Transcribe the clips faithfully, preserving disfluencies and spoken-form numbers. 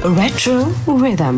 Retro Rhythm.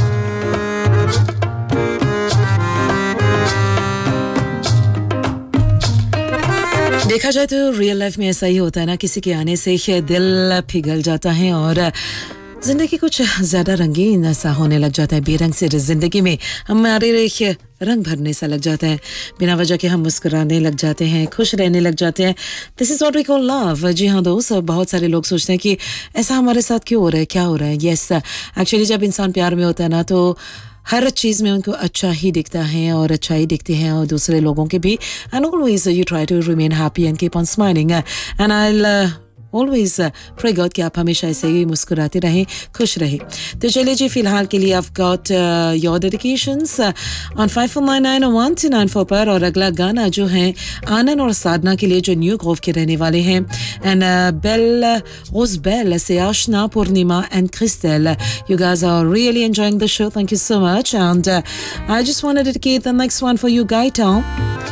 देखा जाए तो रियल लाइफ में ऐसा ही होता है ना, किसी के आने से ही दिल पिघल जाता है और जिंदगी कुछ ज़्यादा रंगीन सा होने लग जाता है। बेरंग से ज़िंदगी में हमारे रंग भरने सा लग जाता है, बिना वजह के हम मुस्कुराने लग जाते हैं, खुश रहने लग जाते हैं। This is what we call love. जी हाँ दोस्त, बहुत सारे लोग सोचते हैं कि ऐसा हमारे साथ क्यों हो रहा है, क्या हो रहा है। येस, एक्चुअली जब इंसान प्यार में होता है ना तो हर चीज़ में उनको अच्छा ही दिखता है और अच्छा ही दिखते हैं और दूसरे लोगों के भी। And always you try to remain happy and keep on smiling and I always pray God कि आप हमेशा ऐसे ही मुस्कुराते रहें, खुश रहें। तो चलिए जी, फिलहाल के लिए I've got uh, your dedications uh, on five four nine nine one two nine four पर। और अगला गाना जो है आनंद और साधना के लिए जो न्यू ग्रोव के रहने वाले हैं। एंड बेल रोज बेल से आशना, पूर्णिमा and crystal, you guys are really enjoying the show. Thank you so much. And uh, I just want to dedicate the next one for you, Gaitao.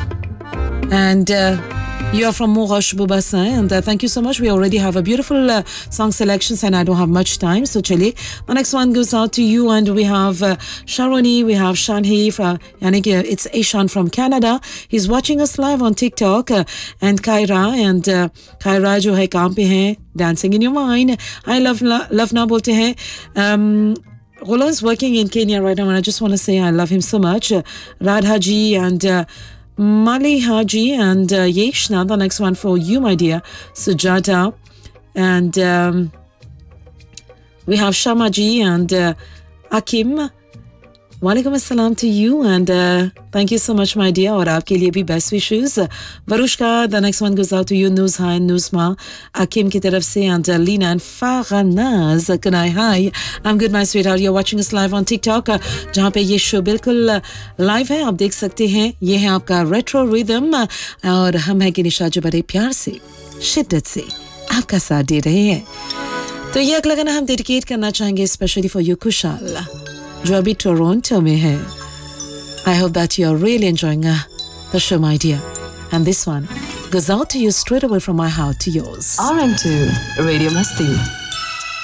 And uh, you are from Mourash Bubassin, and uh, thank you so much. We already have a beautiful uh, song selections and I don't have much time, so chaliye, the next one goes out to you. And we have uh, Sharoni, we have Shanhi, from, yani ki, it's Ishan from Canada. He's watching us live on TikTok. Uh, and Kaira, and uh, Kaira jo hai kaam pe hai, dancing in your mind. I love love na bolte hain. Um, Roland is working in Kenya right now, and I just want to say I love him so much. Uh, Radha ji and uh, Mali Haji and uh, Yeshna, the next one for you, my dear Sujata. And um, we have Shamaji and uh, Akim. Walaikum assalam to you, and uh, thank you so much, my dear. और आपके लिए भी best wishes. Varushka, the next one goes out to you. Nuzha and Nuzma, Akim की तरफ से, and uh, Lina and Faranaz. Good night, hi. I'm good, my sweetheart. You're watching us live on TikTok, जहाँ पे ये show बिल्कुल live है, आप देख सकते हैं. ये है आपका Retro Rhythm, और हम हैं कि निशा जो बड़े प्यार से, शिद्दत से आपका साथ दे रहे हैं. तो ये अगला गाना हम डेडिकेट करना चाहेंगे स्पेशली फॉर यू कुशाल, जो अभी टोरंटो में है. I hope that you are really enjoying uh, the show, my dear. And this one goes out to you straight away from my heart to yours. R M two Radio Masti.